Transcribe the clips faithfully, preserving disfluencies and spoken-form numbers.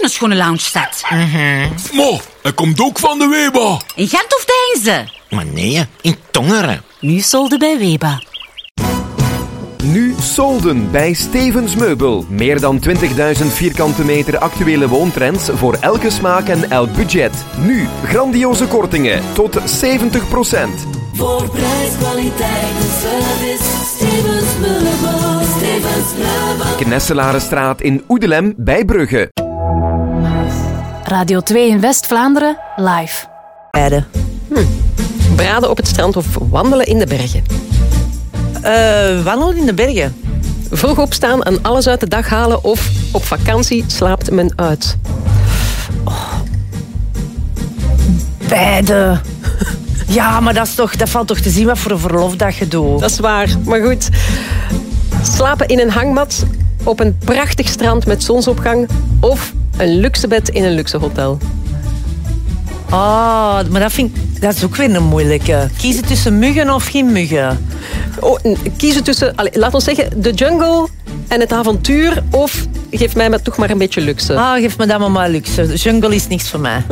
een schone lounge staat. Mm-hmm. Maar, hij komt ook van de Weba. In Gent of Deinze? Maar nee, in Tongeren. Nu solden bij Weba. Nu solden bij Stevens Meubel. Meer dan twintigduizend vierkante meter actuele woontrends voor elke smaak en elk budget. Nu grandioze kortingen tot zeventig procent. Voor prijs, kwaliteit en service. Stevens Meubel. Stevens Meubel. Knesselarenstraat in Oedelem bij Brugge. Radio twee in West-Vlaanderen, live. Hm. Braden op het strand of wandelen in de bergen? Uh, wandelen in de bergen. Vroeg opstaan en alles uit de dag halen of op vakantie slaapt men uit? Oh. Beide. Ja, maar dat, is toch, dat valt toch te zien wat voor een verlofdag je doet. Dat is waar, maar goed. Slapen in een hangmat op een prachtig strand met zonsopgang of een luxe bed in een luxe hotel? Ah, oh, maar dat, vind ik, dat is ook weer een moeilijke. Kiezen tussen muggen of geen muggen? Oh, kiezen tussen, allez, laat ons zeggen, de jungle en het avontuur, of geef mij maar toch maar een beetje luxe. Ah, geef me dat maar maar luxe. De jungle is niks voor mij.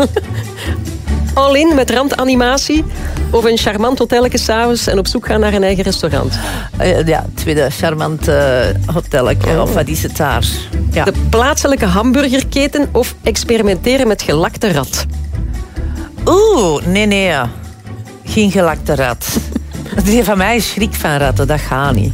All in met randanimatie of een charmant hotelletje s'avonds en op zoek gaan naar een eigen restaurant? Uh, ja, tweede charmant uh, hotelletje, oh. Of wat is het daar? Ja. De plaatselijke hamburgerketen of experimenteren met gelakte rat? Oeh, nee, nee. Geen gelakte rat. Die van mij is schrik van ratten, dat gaat niet.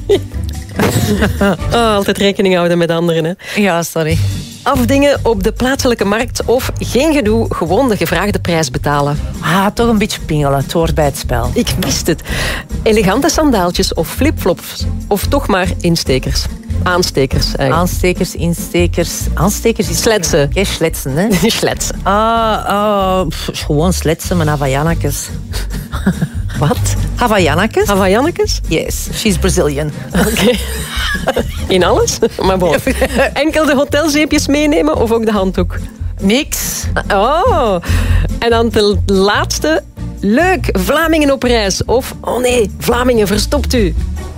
Oh, altijd rekening houden met anderen, hè? Ja, sorry. Afdingen op de plaatselijke markt of geen gedoe, gewoon de gevraagde prijs betalen? Ah, toch een beetje pingelen, het hoort bij het spel. Ik wist het. Elegante sandaaltjes of flipflops of toch maar instekers? Aanstekers eigenlijk. Aanstekers, instekers. Aanstekers is... Sletsen. Oké, sletsen, hè? Sletsen. Ah, ah, pff, gewoon sletsen met Havaiannakes. Wat? Havaiannakes? Havaiannakes? Yes, she's Brazilian. Oké. Okay. In alles? Maar bon. Enkel de hotelzeepjes meenemen of ook de handdoek? Niks. Oh. En dan de laatste. Leuk, Vlamingen op reis. Of, oh nee, Vlamingen, verstopt u.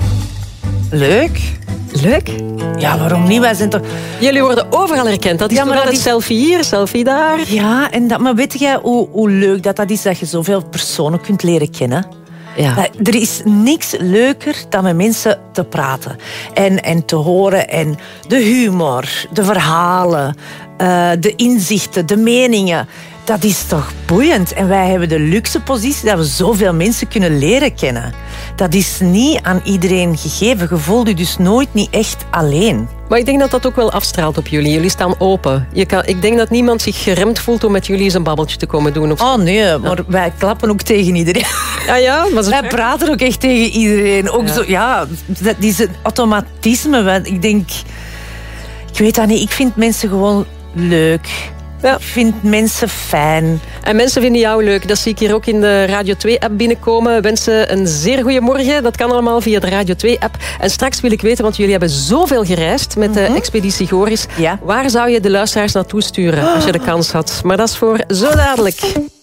Leuk. Leuk? Ja, waarom niet? Wij zijn toch... Jullie worden overal herkend. Dat is ja, maar toch dat is... selfie hier, selfie daar. Ja, en dat... maar weet jij hoe, hoe leuk dat, dat is dat je zoveel personen kunt leren kennen? Ja. Dat, er is niks leuker dan met mensen te praten. En, en te horen. En de humor, de verhalen, uh, de inzichten, de meningen. Dat is toch boeiend. En wij hebben de luxe positie dat we zoveel mensen kunnen leren kennen. Dat is niet aan iedereen gegeven. Je voelt je dus nooit niet echt alleen. Maar ik denk dat dat ook wel afstraalt op jullie. Jullie staan open. Je kan, ik denk dat niemand zich geremd voelt om met jullie eens een babbeltje te komen doen. Of oh nee, maar ja. Wij klappen ook tegen iedereen. Ja, ja, maar ze... Wij praten ook echt tegen iedereen. Ook ja. Zo, ja, dat is een automatisme. Ik denk... Ik weet dat niet. Ik vind mensen gewoon leuk. Ja. Ik vind mensen fijn. En mensen vinden jou leuk. Dat zie ik hier ook in de Radio twee-app binnenkomen. Wensen een zeer goede morgen. Dat kan allemaal via de Radio twee-app. En straks wil ik weten, want jullie hebben zoveel gereisd met mm-hmm. de Expeditie Goris. Ja. Waar zou je de luisteraars naartoe sturen als je de kans had? Maar dat is voor zo dadelijk.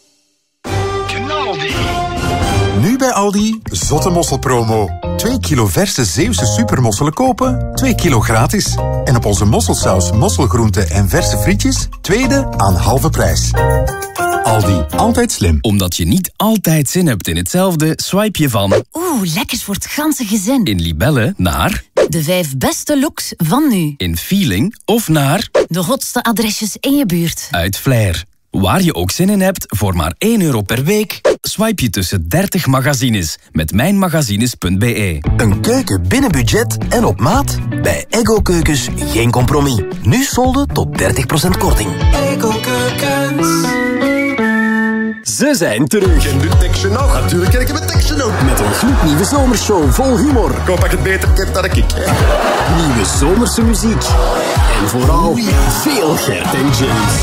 Knaldi. Nu bij Aldi, zotte mosselpromo. twee kilo verse Zeeuwse supermosselen kopen, twee kilo gratis. En op onze mosselsaus, mosselgroenten en verse frietjes, tweede aan halve prijs. Aldi, altijd slim. Omdat je niet altijd zin hebt in hetzelfde, swipe je van... Oeh, lekkers voor het ganse gezin. In Libelle naar... De vijf beste looks van nu. In Feeling of naar... De hotste adresjes in je buurt. Uit Flair. Waar je ook zin in hebt, voor maar één euro per week... swipe je tussen dertig magazines met mijnmagazines punt b e. Een keuken binnen budget en op maat? Bij Eggo Keukens geen compromis. Nu solden tot dertig procent korting. Eggo Keukens. Ze zijn terug. Ken de Teksten nog? Natuurlijk ken ik mijn Teksten nog. Met een gloednieuwe zomershow vol humor. Ik hoop dat je het beter kent dan ik. Nieuwe zomerse muziek. En vooral veel Gert en James.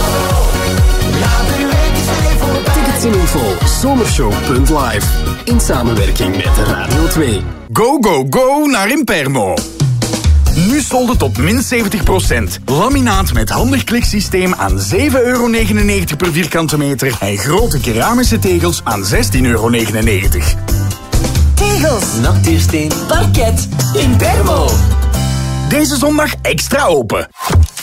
Tickets in info zomershow punt live. In samenwerking met Radio twee. Go, go, go naar Impermo. Nu solden tot min zeventig procent. Laminaat met handig kliksysteem aan zeven euro negenennegentig per vierkante meter. En grote keramische tegels aan zestien euro negenennegentig. Tegels, natuursteen, parket, Impermo. Deze zondag extra open.